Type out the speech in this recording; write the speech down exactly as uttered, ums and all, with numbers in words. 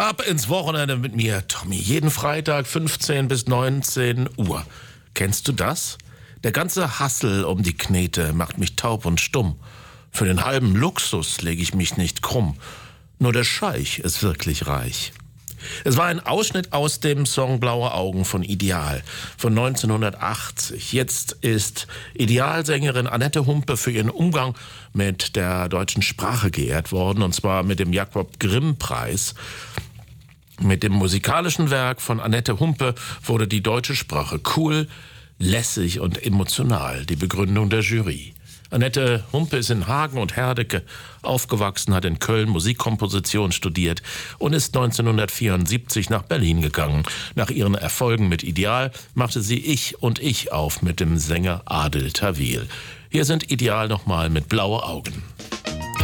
Ab ins Wochenende mit mir, Tommy. Jeden Freitag fünfzehn bis neunzehn Uhr. Kennst du das? Der ganze Hassel um die Knete macht mich taub und stumm. Für den halben Luxus lege ich mich nicht krumm. Nur der Scheich ist wirklich reich. Es war ein Ausschnitt aus dem Song Blaue Augen von Ideal von neunzehnhundertachtzig. Jetzt ist Idealsängerin Annette Humpe für ihren Umgang mit der deutschen Sprache geehrt worden, und zwar mit dem Jakob-Grimm-Preis. Mit dem musikalischen Werk von Annette Humpe wurde die deutsche Sprache cool, lässig und emotional. Die Begründung der Jury. Annette Humpe ist in Hagen und Herdecke aufgewachsen, hat in Köln Musikkomposition studiert und ist neunzehnhundertvierundsiebzig nach Berlin gegangen. Nach ihren Erfolgen mit Ideal machte sie Ich und Ich auf mit dem Sänger Adel Tawil. Hier sind Ideal nochmal mit Blaue Augen.